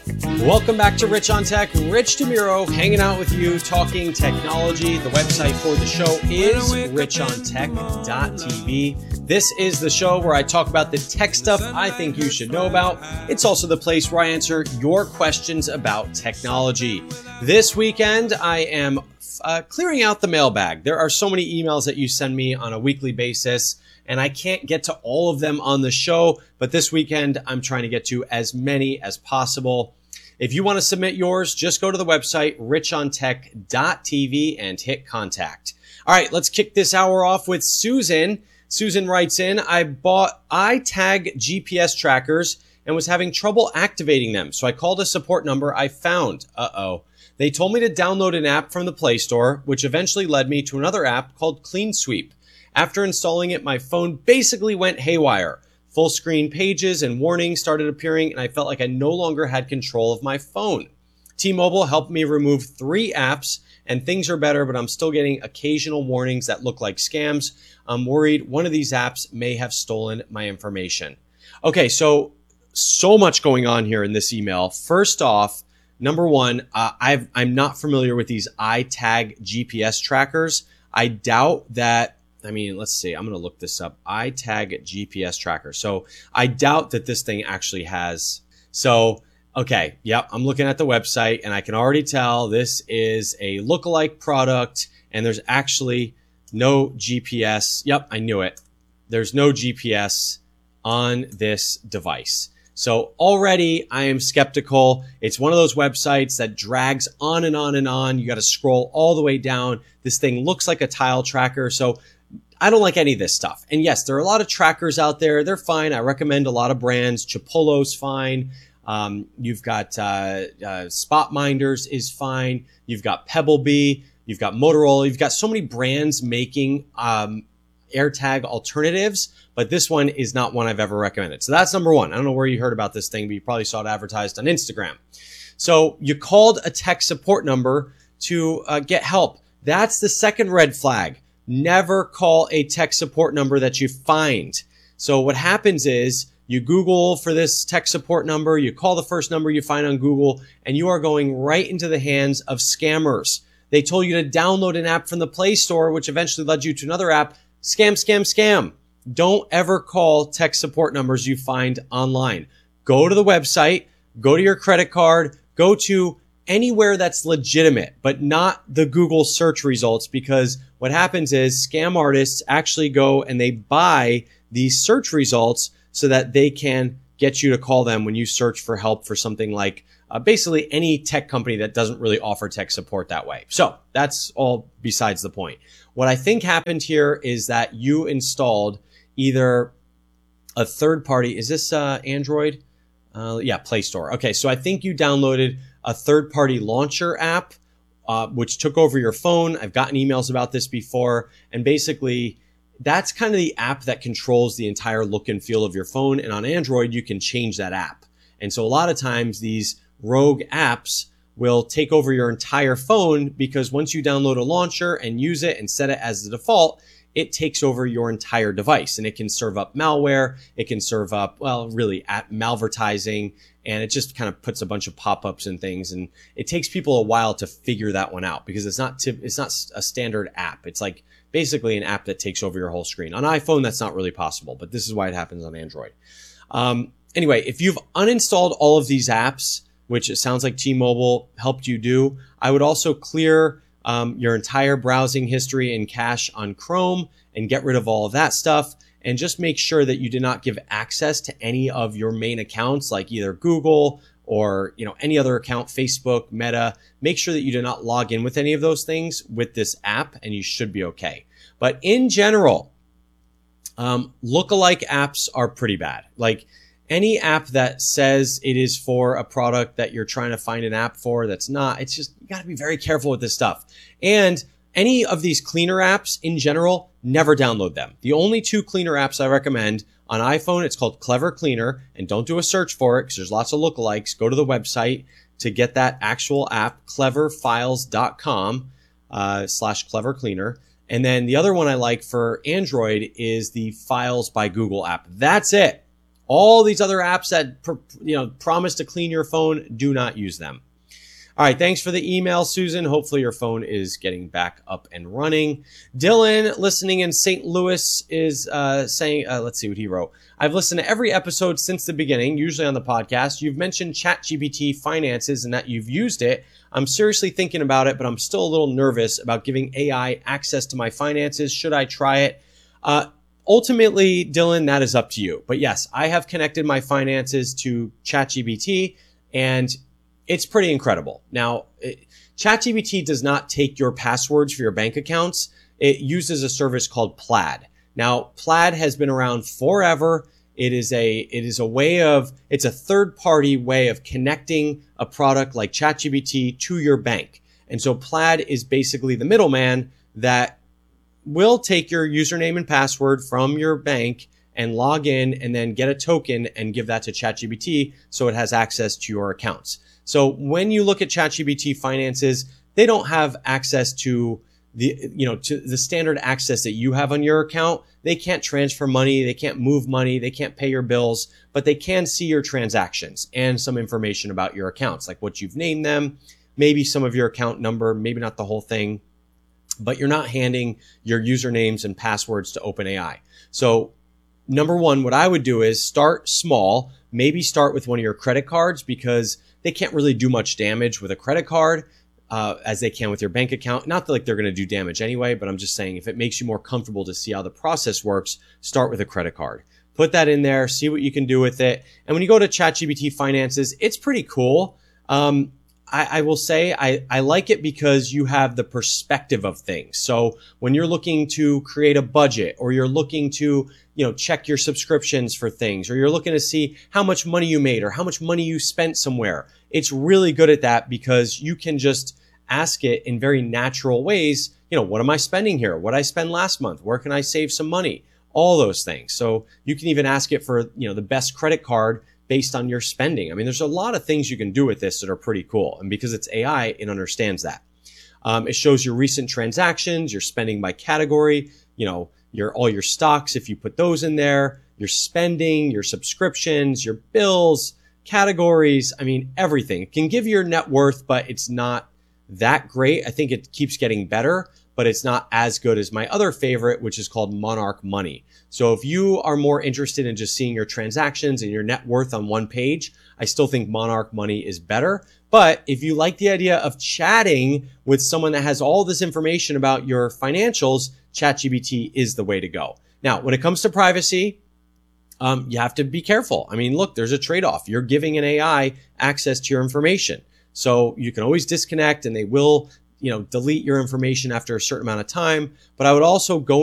Welcome back to Rich on Tech. Rich DeMuro hanging out with you, talking technology. The website for the show is richontech.tv. This is the show where I talk about the tech stuff I think you should know about. It's also the place where I answer your questions about technology. This weekend, I am clearing out the mailbag. There are so many emails that you send me on a weekly basis, and I can't get to all of them on the show, but this weekend, I'm trying to get to as many as possible. If you want to submit yours, just go to the website, richontech.tv, and hit contact. All right, let's kick this hour off with Susan. Susan writes in, I bought iTag GPS trackers and was having trouble activating them, so I called a support number I found. They told me to download an app from the Play Store, which eventually led me to another app called Clean Sweep. After installing it, my phone basically went haywire. Full screen pages and warnings started appearing, and I felt like I no longer had control of my phone. T-Mobile helped me remove 3 apps, and things are better, but I'm still getting occasional warnings that look like scams. I'm worried one of these apps may have stolen my information. Okay, so much going on here in this email. First off, number one, I'm not familiar with these iTag GPS trackers. I doubt that. Let's see. I'm going to look this up. iTag GPS tracker. So I doubt that this thing actually has. So, okay. Yep. I'm looking at the website and I can already tell this is a lookalike product and there's actually no GPS. Yep. I knew it. There's no GPS on this device. So already I am skeptical. It's one of those websites that drags on and on and on. You got to scroll all the way down. This thing looks like a tile tracker. So I don't like any of this stuff. And yes, there are a lot of trackers out there. They're fine. I recommend a lot of brands. Chipolo's fine. You've got Spotminders is fine. You've got Pebblebee. You've got Motorola. You've got so many brands making AirTag alternatives, but this one is not one I've ever recommended. So that's number one. I don't know where you heard about this thing, but you probably saw it advertised on Instagram. So you called a tech support number to get help. That's the second red flag. Never call a tech support number that you find. So what happens is you Google for this tech support number, you call the first number you find on Google, and you are going right into the hands of scammers. They told you to download an app from the Play Store, which eventually led you to another app. Scam, scam, scam. Don't ever call tech support numbers you find online. Go to the website, go to your credit card, go to anywhere that's legitimate, but not the Google search results, because what happens is scam artists actually go and they buy these search results so that they can get you to call them when you search for help for something like basically any tech company that doesn't really offer tech support that way. So that's all besides the point. What I think happened here is that you installed either a third party. Is this Android? Yeah, Play Store. Okay, so I think you downloaded a third-party launcher app, which took over your phone. I've gotten emails about this before. And basically, that's kind of the app that controls the entire look and feel of your phone. And on Android, you can change that app. And so a lot of times, these rogue apps will take over your entire phone because once you download a launcher and use it and set it as the default, it takes over your entire device and it can serve up malware. It can serve up, really malvertising, and it just kind of puts a bunch of pop-ups and things. And it takes people a while to figure that one out because it's not a standard app. It's like basically an app that takes over your whole screen. On iPhone, that's not really possible, but this is why it happens on Android. Anyway, if you've uninstalled all of these apps, which it sounds like T-Mobile helped you do, I would also clear your entire browsing history and cache on Chrome and get rid of all of that stuff. And just make sure that you do not give access to any of your main accounts, like either Google or any other account, Facebook, Meta. Make sure that you do not log in with any of those things with this app, and you should be okay. But in general, lookalike apps are pretty bad. Like any app that says it is for a product that you're trying to find an app for that's not, it's just, you got to be very careful with this stuff. And any of these cleaner apps in general, never download them. The only 2 cleaner apps I recommend on iPhone, it's called Clever Cleaner, and don't do a search for it because there's lots of lookalikes. Go to the website to get that actual app, cleverfiles.com /Clever Cleaner. And then the other one I like for Android is the Files by Google app. That's it. All these other apps that promise to clean your phone, do not use them. All right, thanks for the email, Susan. Hopefully your phone is getting back up and running. Dylan, listening in St. Louis, is saying, let's see what he wrote. I've listened to every episode since the beginning, usually on the podcast. You've mentioned ChatGPT finances and that you've used it. I'm seriously thinking about it, but I'm still a little nervous about giving AI access to my finances. Should I try it? Ultimately, Dylan, that is up to you. But yes, I have connected my finances to ChatGPT, and it's pretty incredible. Now, ChatGPT does not take your passwords for your bank accounts. It uses a service called Plaid. Now, Plaid has been around forever. It's a third-party way of connecting a product like ChatGPT to your bank. And so Plaid is basically the middleman that will take your username and password from your bank and log in and then get a token and give that to ChatGPT so it has access to your accounts. So when you look at ChatGPT finances, they don't have access to the standard access that you have on your account. They can't transfer money. They can't move money. They can't pay your bills, but they can see your transactions and some information about your accounts, like what you've named them, maybe some of your account number, maybe not the whole thing, but you're not handing your usernames and passwords to OpenAI. So number one, what I would do is start small, maybe start with one of your credit cards, because they can't really do much damage with a credit card as they can with your bank account. Not that like they're going to do damage anyway, but I'm just saying if it makes you more comfortable to see how the process works, start with a credit card. Put that in there, see what you can do with it. And when you go to ChatGPT Finances, it's pretty cool. I will say I like it because you have the perspective of things. So when you're looking to create a budget, or you're looking to, check your subscriptions for things, or you're looking to see how much money you made or how much money you spent somewhere, it's really good at that because you can just ask it in very natural ways. What am I spending here? What did I spend last month? Where can I save some money? All those things. So you can even ask it for, the best credit card based on your spending. I mean, there's a lot of things you can do with this that are pretty cool. And because it's AI, it understands that. It shows your recent transactions, your spending by category, all your stocks, if you put those in there, your spending, your subscriptions, your bills, categories. I mean, everything. It can give you your net worth, but it's not that great. I think it keeps getting better, but it's not as good as my other favorite, which is called Monarch Money. So if you are more interested in just seeing your transactions and your net worth on one page, I still think Monarch Money is better. But if you like the idea of chatting with someone that has all this information about your financials, ChatGPT is the way to go. Now, when it comes to privacy, you have to be careful. I mean, look, there's a trade-off. You're giving an AI access to your information. So you can always disconnect and they will, delete your information after a certain amount of time. But I would also go